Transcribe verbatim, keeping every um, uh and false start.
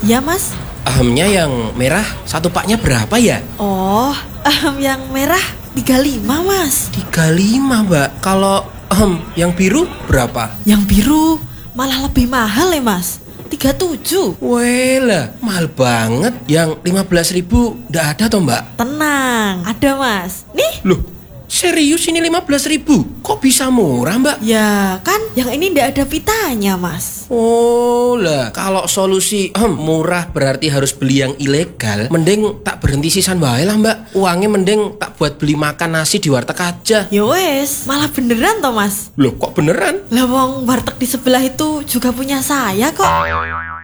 Iya mas. Ahamnya yang merah satu paknya berapa ya? Oh, ahem, yang merah tiga puluh lima mas. tiga puluh lima mbak. Kalau ahem, yang biru berapa? Yang biru malah lebih mahal ya mas, tiga puluh tujuh. Wela, mahal banget. Yang lima belas ribu ndak ada toh mbak? Tenang, ada mas. Nih. Loh, serius ini lima belas ribu? Kok bisa murah mbak? Ya kan yang ini ndak ada pitanya mas. Oh lah, kalau solusi ehm, murah berarti harus beli yang ilegal. Mending tak berhenti sisan wae lah mbak. Uangnya mending tak buat beli makan nasi di warteg aja. Ya wes, malah beneran toh mas. Loh kok beneran? Lah wong warteg di sebelah itu juga punya saya kok.